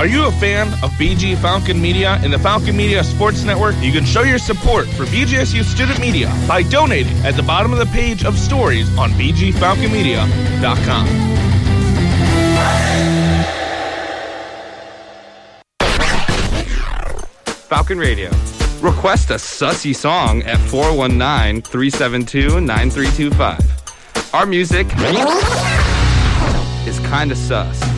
Are you a fan of BG Falcon Media and the Falcon Media Sports Network? You can show your support for BGSU Student Media by donating at the bottom of the page of stories on bgfalconmedia.com. Falcon Radio. Request a sussy song at 419-372-9325. Our music is kinda sus.